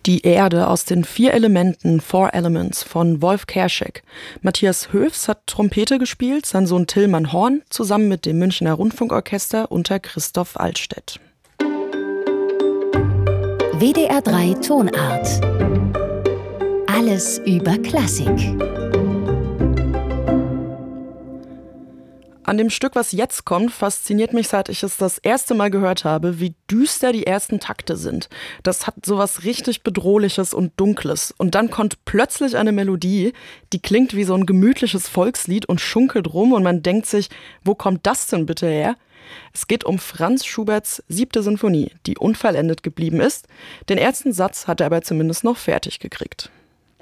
Die Erde aus den 4 Elementen, Four Elements von Wolf Kerschek. Matthias Höfs hat Trompete gespielt, sein Sohn Tillmann Horn, zusammen mit dem Münchner Rundfunkorchester unter Christoph Altstädt. WDR 3 Tonart. Alles über Klassik. An dem Stück, was jetzt kommt, fasziniert mich, seit ich es das erste Mal gehört habe, wie düster die ersten Takte sind. Das hat sowas richtig Bedrohliches und Dunkles. Und dann kommt plötzlich eine Melodie, die klingt wie so ein gemütliches Volkslied und schunkelt rum und man denkt sich, wo kommt das denn bitte her? Es geht um Franz Schuberts 7. Sinfonie, die unvollendet geblieben ist. Den ersten Satz hat er aber zumindest noch fertig gekriegt.